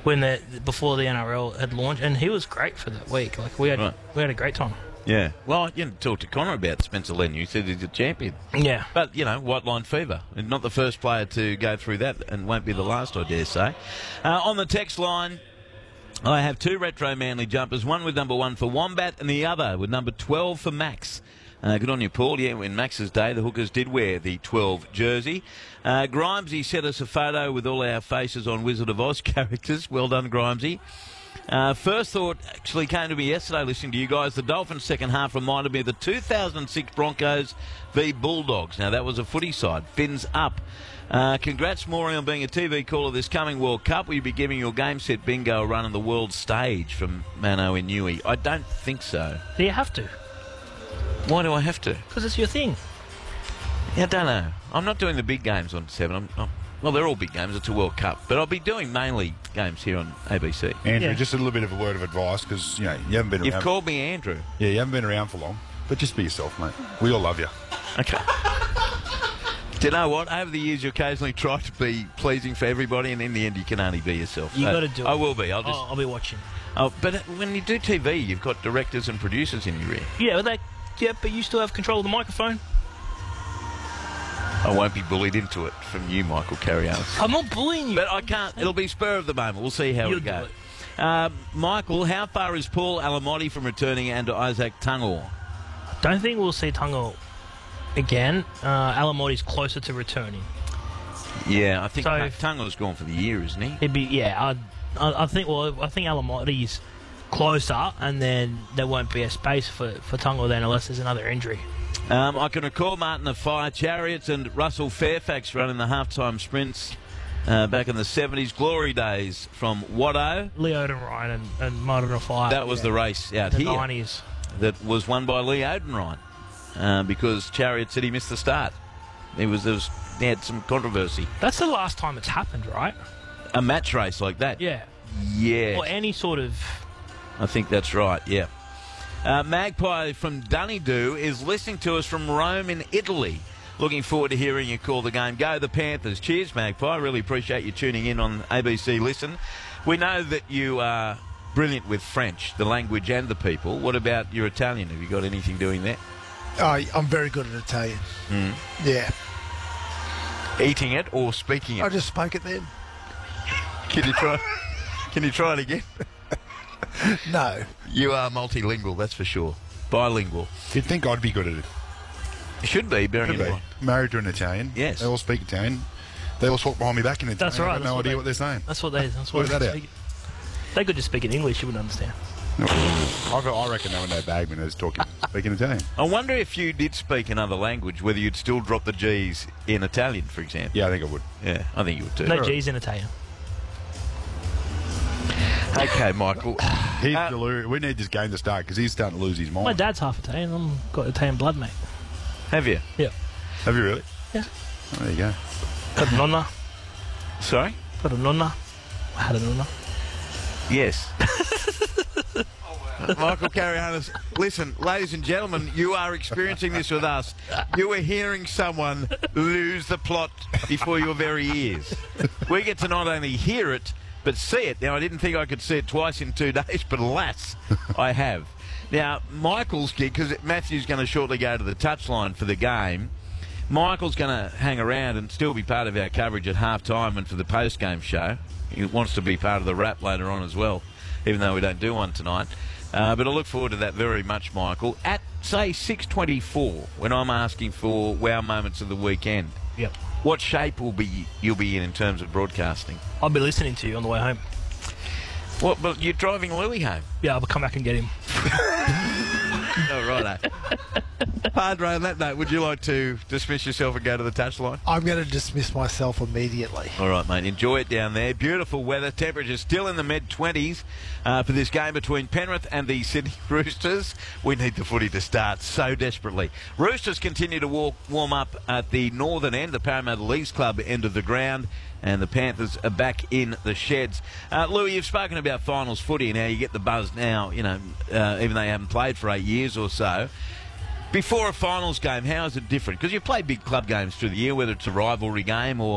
before the NRL had launched, and he was great for that week. Like we had a great time. Yeah. Well, you talked to Connor about Spencer Len. You said he's a champion. Yeah. But, white line fever. And not the first player to go through that, and won't be the last, I dare say. On the text line, I have 2 retro Manly jumpers, one with number 1 for Wombat and the other with number 12 for Max. Good on you, Paul. Yeah, in Max's day, the Hookers did wear the 12 jersey. Grimesy sent us a photo with all our faces on Wizard of Oz characters. Well done, Grimesy. First thought actually came to me yesterday listening to you guys. The Dolphins' second half reminded me of the 2006 Broncos v Bulldogs. Now, that was a footy side. Fins up. Congrats, Maury, on being a TV caller this coming World Cup. Will you be giving your game set bingo a run on the world stage from Mano Inui? I don't think so. Do you have to? Why do I have to? Because it's your thing. Yeah, I don't know. I'm not doing the big games on 7. Well, they're all big games. It's a World Cup. But I'll be doing mainly games here on ABC. Andrew, just a little bit of a word of advice, because, you haven't been around. You've called me Andrew. Yeah, you haven't been around for long. But just be yourself, mate. We all love you. Okay. Do you know what? Over the years, you occasionally try to be pleasing for everybody, and in the end, you can only be yourself. You got to do it. I will be. I'll be watching. Oh, but when you do TV, you've got directors and producers in your ear. Yeah, but you still have control of the microphone. I won't be bullied into it from you, Michael Carrianos. I'm not bullying you. But I can't. It'll be spur of the moment. We'll see how You'll it goes. do it. Michael, how far is Paul Alamotti from returning, and Isaac Tungor? Don't think we'll see Tungor again. Alamotti's closer to returning. Yeah, I think Tungor's gone for the year, isn't he? I think Alamotti's closer, and then there won't be a space for Tungor then unless there's another injury. I can recall Martin of Fire Chariots and Russell Fairfax running the halftime sprints back in the 70s. Glory days from Watto. Leo Ryan and Martin of Fire. That was the race out the here. 90s. That was won by Lee Odenryan because Chariot said he missed the start. He had some controversy. That's the last time it's happened, right? A match race like that? Yeah. Yeah. Or any sort of... I think that's right, yeah. Magpie from Dunedoo is listening to us from Rome in Italy. Looking forward to hearing you call the game. Go the Panthers. Cheers, Magpie. Really appreciate you tuning in on ABC Listen. We know that you are brilliant with French, the language and the people. What about your Italian? Have you got anything doing there? I'm very good at Italian. Yeah. Eating it or speaking it? I just spoke it then. Can you try it again? No. You are multilingual, that's for sure. Bilingual. You'd think I'd be good at it. You should be, bearing in mind. Married to an Italian. Yes. They all speak Italian. They all talk behind me back in Italian. That's right. I've got no idea what they're saying. That's what they Work that out. speak. They could just speak in English, you wouldn't understand. I reckon they would know Bagman is speaking Italian. I wonder if you did speak another language, whether you'd still drop the G's in Italian, for example. Yeah, I think I would. Yeah, I think you would too. No G's in Italian. Okay, Michael. He's delirious. We need this game to start because he's starting to lose his mind. My dad's half Italian. I've got Italian blood, mate. Have you? Yeah. Have you really? Yeah. Oh, there you go. Got a nonna. Sorry? Got a nonna. I had a nonna. Yes. Michael Carrianos, listen, ladies and gentlemen, you are experiencing this with us. You are hearing someone lose the plot before your very ears. We get to not only hear it, but see it. Now, I didn't think I could see it twice in 2 days, but alas, I have. Now, Michael's gig, because Matthew's going to shortly go to the touchline for the game, Michael's going to hang around and still be part of our coverage at half-time and for the post-game show. He wants to be part of the wrap later on as well, even though we don't do one tonight. But I look forward to that very much, Michael. At, say, 6:24, when I'm asking for wow moments of the weekend, Yep. what shape you'll be in terms of broadcasting? I'll be listening to you on the way home. What? But you're driving Louis home. Yeah, I'll come back and get him. Oh, righto. Padre, on that note, would you like to dismiss yourself and go to the touchline? I'm going to dismiss myself immediately. All right, mate. Enjoy it down there. Beautiful weather. Temperatures still in the mid-20s for this game between Penrith and the Sydney Roosters. We need the footy to start so desperately. Roosters continue to warm up at the northern end, the Parramatta Leagues Club end of the ground, and the Panthers are back in the sheds. Louis, you've spoken about finals footy and how you get the buzz now, even though you haven't played for 8 years or so. Before a finals game, how is it different? Because you've played big club games through the year, whether it's a rivalry game or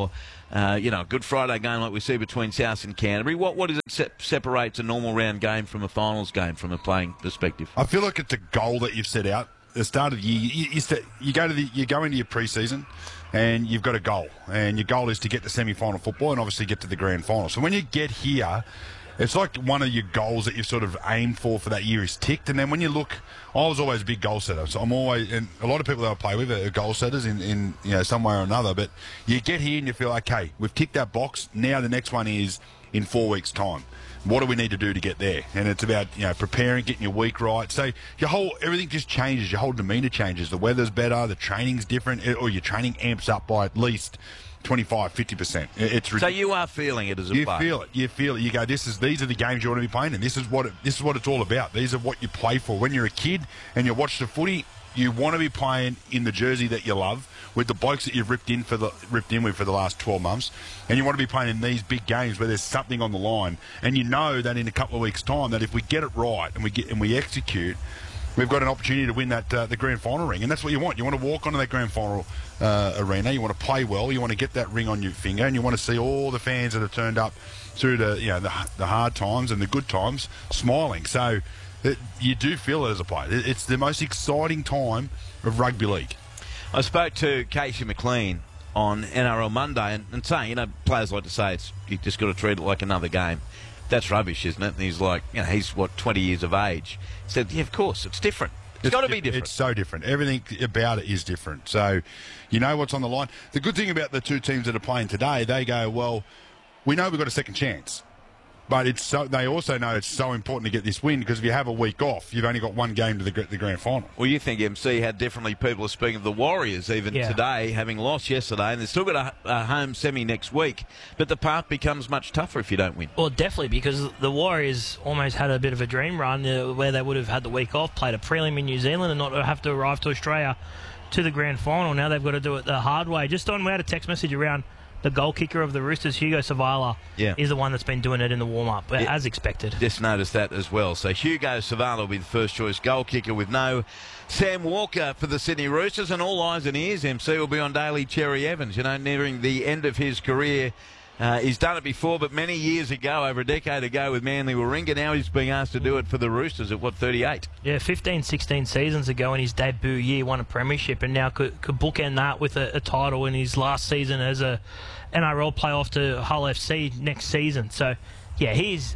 a Good Friday game like we see between South and Canterbury. What is it separates a normal round game from a finals game from a playing perspective? I feel like it's a goal that you've set out. At the start of the year, you go into your pre-season and you've got a goal. And your goal is to get to semi-final football and obviously get to the grand final. So when you get here, it's like one of your goals that you've sort of aimed for that year is ticked. And then when you look, I was always a big goal setter. So I'm always, and a lot of people that I play with are goal setters in some way or another. But you get here and you feel, okay, we've ticked that box. Now the next one is in 4 weeks' time. What do we need to do to get there? And it's about preparing, getting your week right. So everything just changes. Your whole demeanour changes. The weather's better. The training's different, or your training amps up by at least 25, 50%. It's ridiculous. So you are feeling it as a player. You feel it. You go, these are the games you want to be playing, and this is what it's all about. These are what you play for. When you're a kid and you watch the footy, you want to be playing in the jersey that you love with the blokes that you've ripped in with for the last 12 months, and you want to be playing in these big games where there's something on the line, and you know that in a couple of weeks' time that if we get it right and we execute, we've got an opportunity to win that the grand final ring, and that's what you want. You want to walk onto that grand final arena. You want to play well. You want to get that ring on your finger, and you want to see all the fans that have turned up through the hard times and the good times smiling. So you do feel it as a player. It's the most exciting time of rugby league. I spoke to Casey McLean on NRL Monday and saying, players like to say you just got to treat it like another game. That's rubbish, isn't it? And he's like, he's 20 years of age. He said, yeah, of course, it's different. It's got to be different. It's so different. Everything about it is different. So you know what's on the line. The good thing about the two teams that are playing today, they go, well, we know we've got a second chance. But they also know it's so important to get this win because if you have a week off, you've only got one game to the grand final. Well, you think MC how differently people are speaking of the Warriors even today, having lost yesterday, and they've still got a home semi next week. But the path becomes much tougher if you don't win. Well, definitely, because the Warriors almost had a bit of a dream run where they would have had the week off, played a prelim in New Zealand and not have to arrive to Australia to the grand final. Now they've got to do it the hard way. Just on, we had a text message around the goal kicker of the Roosters, Hugo Savala, is the one that's been doing it in the warm-up, as expected. Just noticed that as well. So Hugo Savala will be the first-choice goal kicker with no Sam Walker for the Sydney Roosters, and all eyes and ears, MC, will be on Daly Cherry Evans, nearing the end of his career. He's done it before, but many years ago, over a decade ago with Manly Warringah. Now he's being asked to do it for the Roosters at, 38? Yeah, 15, 16 seasons ago in his debut year, won a premiership, and now could bookend that with a title in his last season as a NRL playoff to Hull FC next season. So, yeah,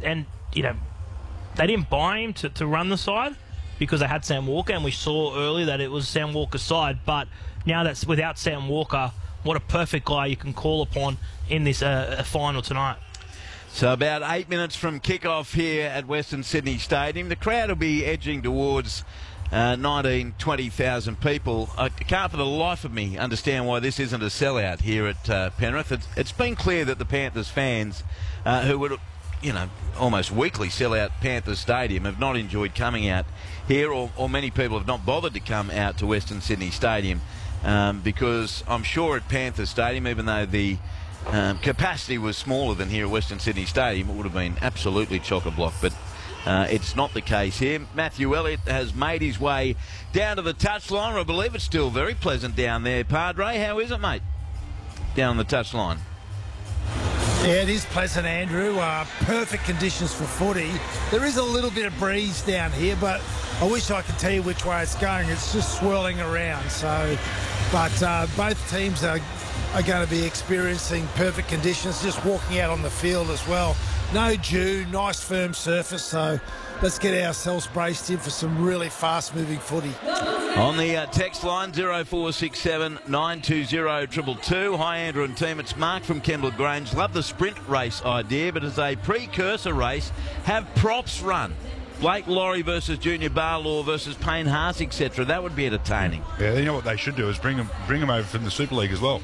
they didn't buy him to run the side because they had Sam Walker, and we saw early that it was Sam Walker's side, but now that's without Sam Walker, what a perfect guy you can call upon in this final tonight. So about 8 minutes from kick-off here at Western Sydney Stadium. The crowd will be edging towards 20,000 people. I can't for the life of me understand why this isn't a sellout here at Penrith. It's been clear that the Panthers fans, who would almost weekly sell out Panthers Stadium, have not enjoyed coming out here, or many people have not bothered to come out to Western Sydney Stadium. Because I'm sure at Panthers Stadium, even though the capacity was smaller than here at Western Sydney Stadium, it would have been absolutely chock-a-block. But it's not the case here. Matthew Elliott has made his way down to the touchline. I believe it's still very pleasant down there. Padre, how is it, mate, down on the touchline? Yeah, it is pleasant, Andrew. Perfect conditions for footy. There is a little bit of breeze down here, but I wish I could tell you which way it's going. It's just swirling around. So, but both teams are going to be experiencing perfect conditions, just walking out on the field as well. No dew, nice firm surface. So let's get ourselves braced in for some really fast-moving footy. On the text line, 0467 920 222. Hi, Andrew and team. It's Mark from Kembla Grange. Love the sprint race idea, but as a precursor race, have props run. Blake Laurie versus Junior Barlaw versus Payne Haas, etc. That would be entertaining. Yeah, you know what they should do is bring them over from the Super League as well.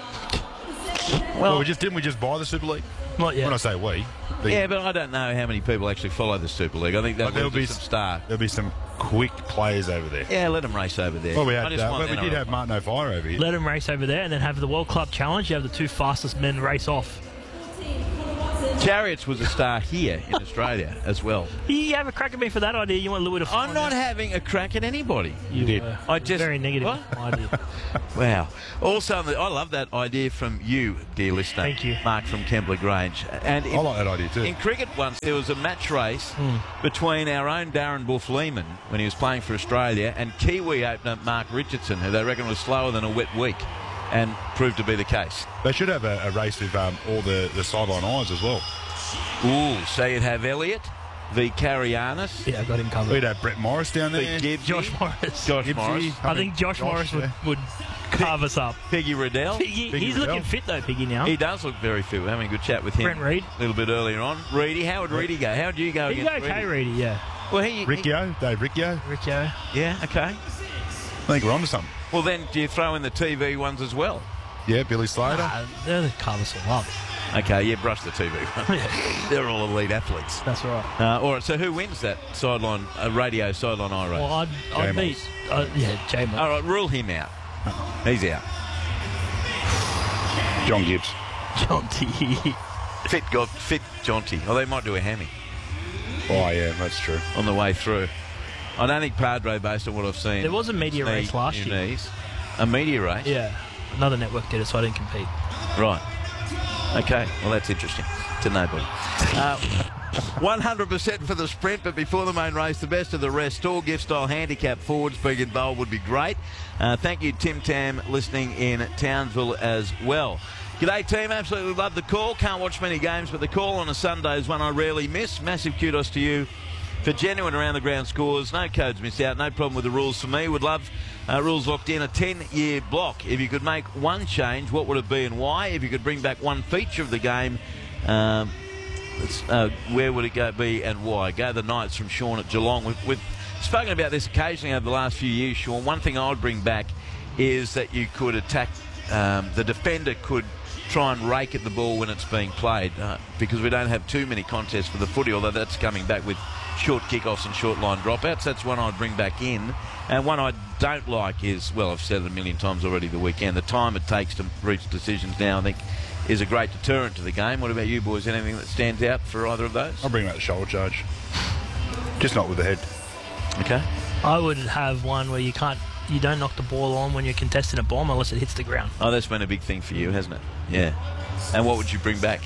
Well, didn't we just buy the Super League? Not yet. When I say we. Yeah, but I don't know how many people actually follow the Super League. I think there'll be some star. There'll be some quick players over there. Yeah, let them race over there. Well, we did have Martin O'Fire over here. Let them race over there and then have the World Club Challenge. You have the two fastest men race off. Chariots was a star here in Australia as well. You have a crack at me for that idea. You want Louis to I'm not having a crack at anybody. You did. I just Very negative What? idea. Wow. Also, I love that idea from you, dear listener. Thank you. Mark from Kembla Grange. And I like that idea too. in cricket once, there was a match race between our own Darren Buff-Lehman when he was playing for Australia and Kiwi opener Mark Richardson, who they reckon was slower than a wet week, and proved to be the case. They should have a race with all the sideline eyes as well. Ooh, so you'd have Elliott v. Carianis. Yeah, I got him covered. We'd have Brett Morris down there. v. Gibbsy. Josh Morris. Josh Gibbsy. Morris. I think Josh Morris yeah. would carve us up. Piggy Riddell. Piggy, Piggy he's Riddell. looking fit though, Piggy, now. He does look very fit. We're having a good chat with him. Brent Reid. A little bit earlier on. Reedy, how would Reedy go? How would you go He'd against go okay, Reedy? Reedy, yeah. Well, Riccio, Dave Riccio. Riccio. Yeah, okay. I think we're onto something. Well, then do you throw in the TV ones as well? Yeah, Billy Slater. They're the carve us all up. Okay, yeah, brush the TV ones. Yeah, They're all elite athletes. that's right. All right, so who wins that sideline, radio sideline eye race? Well, I'd beat... J-Mo. All right, rule him out. He's out. John Gibbs. John T. Fit Jonty. Oh, they might do a hammy Oh, yeah, that's true. on the way through. I don't think Padre, based on what I've seen. There was a media knee- race last new year. knees. A media race? Yeah. Another network did it, so I didn't compete. Right. Okay. Well, that's interesting to nobody. 100% for the sprint, but before the main race, the best of the rest. All gift-style handicap forwards being involved would be great. Thank you, Tim Tam, listening in Townsville as well. G'day, team. Absolutely love the call. Can't watch many games, but the call on a Sunday is one I rarely miss. Massive kudos to you for genuine around-the-ground scores. No codes missed out. No problem with the rules for me. Would love rules locked in. A 10-year block. If you could make one change, what would it be and why? If you could bring back one feature of the game, where would it be and why? Go the Knights from Sean at Geelong. We've spoken about this occasionally over the last few years, Sean. One thing I would bring back is that you could attack, the defender could try and rake at the ball when it's being played, because we don't have too many contests for the footy, although that's coming back with short kickoffs and short line dropouts. That's one I'd bring back in. And one I don't like is, well, I've said it a million times already the weekend, the time it takes to reach decisions now, I think, is a great deterrent to the game. What about you boys? Anything that stands out for either of those? I'll bring back the shoulder charge. Just not with the head. Okay. I would have one where you don't knock the ball on when you're contesting a bomb unless it hits the ground. Oh, that's been a big thing for you, hasn't it? Yeah. And what would you bring back?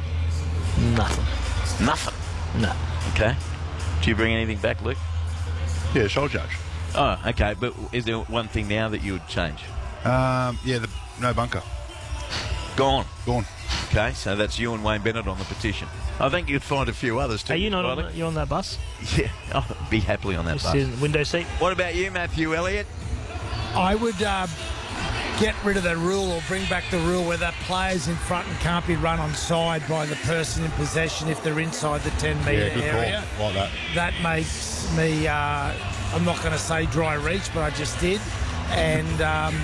Nothing. Nothing. No. Okay. Do you bring anything back, Luke? Yeah, shoulder charge. Oh, okay. But is there one thing now that you would change? Yeah, no bunker. Gone. Gone. Okay, so that's you and Wayne Bennett on the petition. I think you'd find a few others too. Are you not Riley. on, you on that bus? Yeah, I'll be happily on that Just bus. in the window seat? What about you, Matthew Elliott? I would get rid of the rule or bring back the rule where that players in front and can't be run on side by the person in possession if they're inside the 10-metre Yeah, good area. call. Like that. That makes me, I'm not going to say dry reach, but I just did. And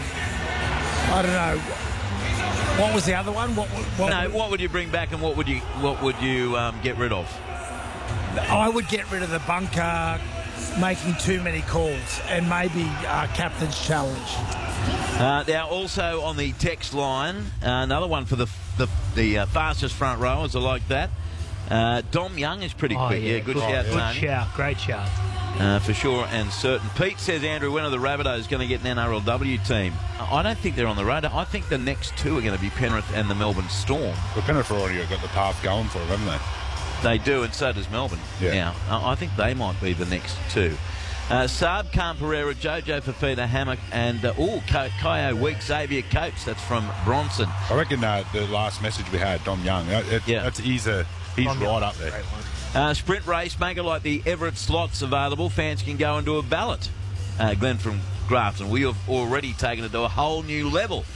I don't know. What was the other one? What would you bring back, and what would you get rid of? I would get rid of the bunker making too many calls and maybe captain's challenge. Now, also on the text line, another one for the fastest front rowers. I like that. Dom Young is pretty quick. Yeah, good shout, Tony. Good shout. Great shout. For sure and certain. Pete says, Andrew, when are the Rabbitohs going to get an NRLW team? I don't think they're on the radar. I think the next two are going to be Penrith and the Melbourne Storm. Well, Penrith already got the path going for them, haven't they? They do, and so does Melbourne. Yeah. Now, I think they might be the next two. Saab, Khan Pereira, Jojo Fafita, Hammock, and Kaio Week, Xavier Coates. That's from Bronson. I reckon the last message we had, Dom Young, he's right up there. Great one. Sprint race, make it like the Everett slots available. Fans can go and do a ballot. Glenn from Grafton. We have already taken it to a whole new level.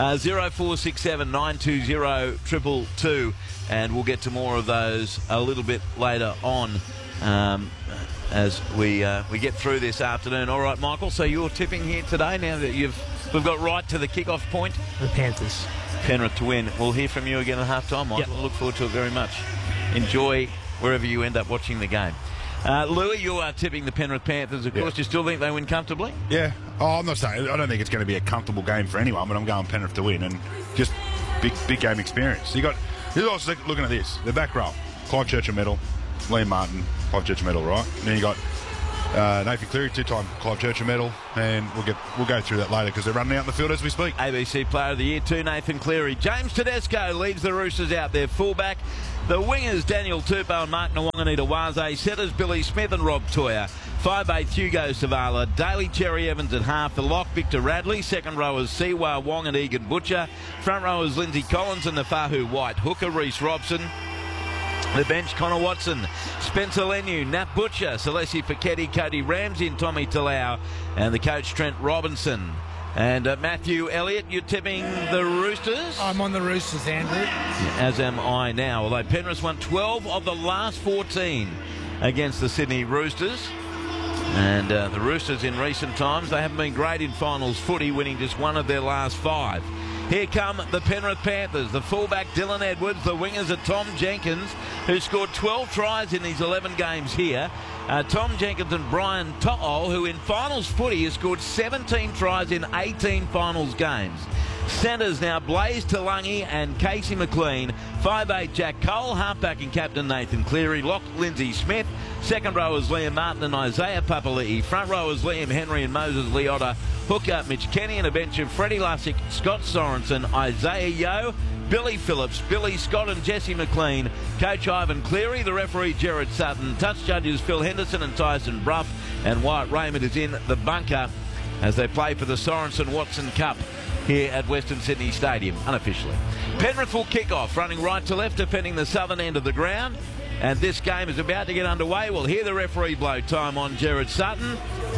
0467 920 222, and we'll get to more of those a little bit later on as we get through this afternoon. All right, Michael, so you're tipping here today now that we've got right to the kickoff point. The Panthers. Penrith to win. We'll hear from you again at half-time, Michael. Yep. Look forward to it very much. Enjoy wherever you end up watching the game. Louis, you are tipping the Penrith Panthers, of course. Do you still think they win comfortably? Yeah. Oh, I'm not saying. I don't think it's going to be a comfortable game for anyone, but I'm going Penrith to win, and just big game experience. You got Here's what I was looking at this. The back row. Clive Churchill medal, Liam Martin, Clive Churchill medal, right? And then you got Nathan Cleary, 2-time Clive Churchill medal, and we'll go through that later because they're running out in the field as we speak. ABC Player of the Year to Nathan Cleary. James Tedesco leads the Roosters out there, fullback. The wingers, Daniel Tupou and Mark Nwanganita-Waze. Setters, Billy Smith and Rob Toyer. 5'8", Hugo Savala. Daly Cherry Evans at half. The lock, Victor Radley. Second rowers, Siwa Wong and Egan Butcher. Front rowers, Lindsay Collins and Nafahu White. Hooker, Reece Robson. The bench, Connor Watson, Spencer Lenu, Nat Butcher, Celesi Fiketti, Cody Ramsey and Tommy Talau, and the coach Trent Robinson. And Matthew Elliott, you're tipping the Roosters? I'm on the Roosters, Andrew. As am I now, although Penrith won 12 of the last 14 against the Sydney Roosters. And the Roosters in recent times, they haven't been great in finals footy, winning just one of their last 5. Here come the Penrith Panthers. The fullback Dylan Edwards. The wingers are Tom Jenkins, who scored 12 tries in these 11 games here. Tom Jenkins and Brian To'o, who in finals footy has scored 17 tries in 18 finals games. Centres now Blaze Talangi and Casey McLean. 5'8", Jack Cole. Halfback and captain Nathan Cleary. Lock Lindsay Smith. Second rowers Liam Martin and Isaiah Papali'i. Front rowers Liam Henry and Moses Leota. Hooker Mitch Kenny and a bench of Freddie Lussick, Scott Sorensen, Isaiah Yeo, Billy Phillips, Billy Scott and Jesse McLean. Coach Ivan Cleary, the referee Gerard Sutton. Touch judges Phil Henderson and Tyson Brough. And Wyatt Raymond is in the bunker as they play for the Sorensen-Watson Cup here at Western Sydney Stadium, unofficially. Penrith will kick off, running right to left, defending the southern end of the ground. And this game is about to get underway. We'll hear the referee blow time on Gerard Sutton.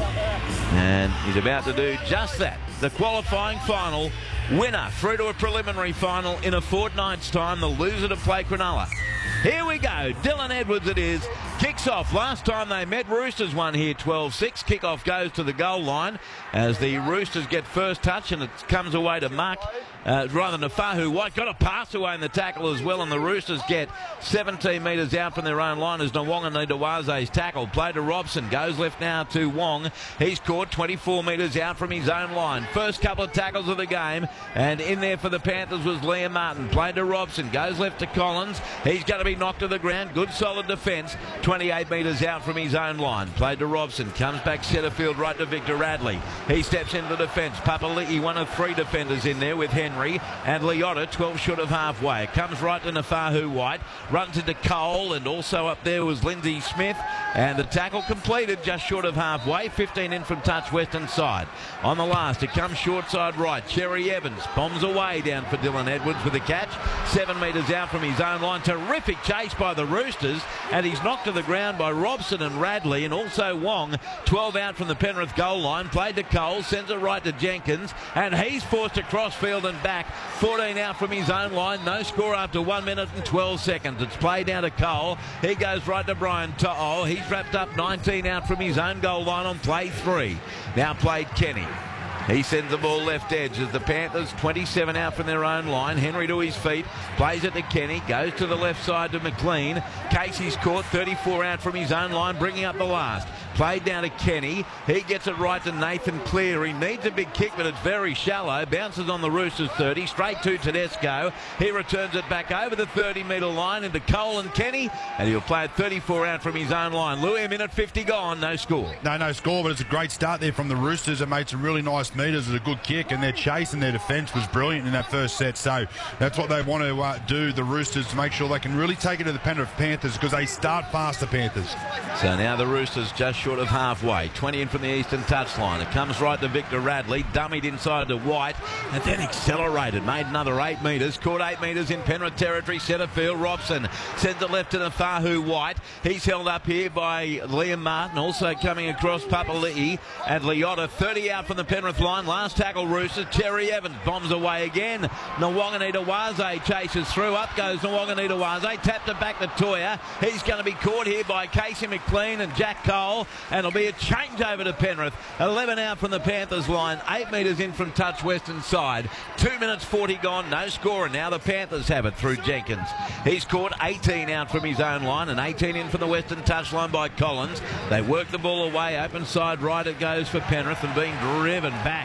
And he's about to do just that. The qualifying final winner through to a preliminary final in a fortnight's time. The loser to play Cronulla. Here we go. Dylan Edwards it is. Kicks off. Last time they met, Roosters won here 12-6. Kickoff goes to the goal line as the Roosters get first touch and it comes away to Mark. Rather than Nafahu White. Got a pass away in the tackle as well, and the Roosters get 17 metres out from their own line as Nwanganita-Waze's tackle. Play to Robson. Goes left now to Wong. He's caught 24 metres out from his own line. First couple of tackles of the game, and in there for the Panthers was Liam Martin. Played to Robson. Goes left to Collins. He's going to be knocked to the ground. Good solid defence. 28 metres out from his own line. Played to Robson. Comes back centre field right to Victor Radley. He steps into the defence. Papali'i, one of 3 defenders in there with Henry and Leota, 12 short of halfway. Comes right to Nafahu White. Runs into Cole, and also up there was Lindsay Smith. And the tackle completed just short of halfway. 15 in from touch western side. On the last, it comes short side right. Cherry Evans bombs away down for Dylan Edwards with a catch. 7 metres out from his own line. Terrific chase by the Roosters, and he's knocked to the ground by Robson and Radley, and also Wong. 12 out from the Penrith goal line. Played to Cole, sends it right to Jenkins, and he's forced across field and back. 14 out from his own line. No score after 1 minute and 12 seconds. It's played down to Cole. He goes right to Brian To'o. He's wrapped up 19 out from his own goal line on play 3. Now played Kenny. He sends the ball left edge as the Panthers 27 out from their own line. Henry to his feet, plays it to Kenny, goes to the left side to McLean. Casey's caught 34 out from his own line, bringing up the last. Played down to Kenny. He gets it right to Nathan Cleary. Needs a big kick, but it's very shallow. Bounces on the Roosters 30. Straight to Tedesco. He returns it back over the 30-metre line into Cole and Kenny. And he'll play it 34 out from his own line. Louis, a minute 50 gone. No score. No score, but it's a great start there from the Roosters. They made some really nice metres. It was a good kick, and their chase and their defence was brilliant in that first set. So that's what they want to do, the Roosters, to make sure they can really take it to the Penrith Panthers, because they start fast, the Panthers. So now the Roosters just short of halfway. 20 in from the eastern touchline. It comes right to Victor Radley. Dummied inside to White. And then accelerated. Made another 8 metres. Caught 8 metres in Penrith territory. Centre field. Robson sends it left to Nafahu White. He's held up here by Liam Martin. Also coming across Papali'i and Leota. 30 out from the Penrith line. Last tackle Roosters. Cherry Evans bombs away again. Nwanganita-Waze chases through. Up goes Nwanganita-Waze. Tapped it back to Toyer. He's going to be caught here by Casey McLean and Jack Cole. And it'll be a change over to Penrith. 11 out from the Panthers line. 8 metres in from touch western side. 2 minutes 40 gone. No score. And now the Panthers have it through Jenkins. He's caught 18 out from his own line and 18 in from the western touch line by Collins. They work the ball away. Open side right it goes for Penrith, and being driven back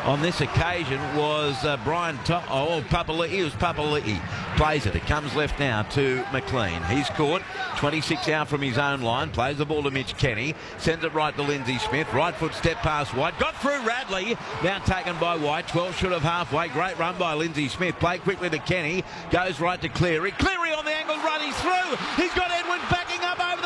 on this occasion was Brian Papali'i. It was Papali'i. Plays it. It comes left now to McLean. He's caught 26 out from his own line. Plays the ball to Mitch Kenny. Sends it right to Lindsay Smith. Right foot step past White. Got through Radley. Now taken by White. 12 short of halfway. Great run by Lindsay Smith. Play quickly to Kenny. Goes right to Cleary. Cleary on the angled run. He's through. He's got Edward back.